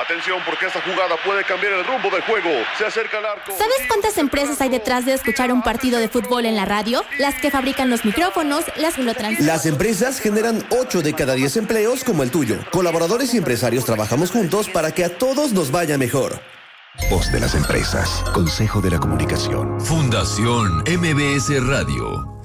Atención, porque esta jugada puede cambiar el rumbo del juego. Se acerca al arco. ¿Sabes cuántas empresas hay detrás de escuchar un partido de fútbol en la radio? Las que fabrican los micrófonos, las que lo transmiten. Las empresas generan 8 de cada 10 empleos como el tuyo. Colaboradores y empresarios trabajamos juntos para que a todos nos vaya mejor. Voz de las empresas. Consejo de la Comunicación. Fundación MBS Radio.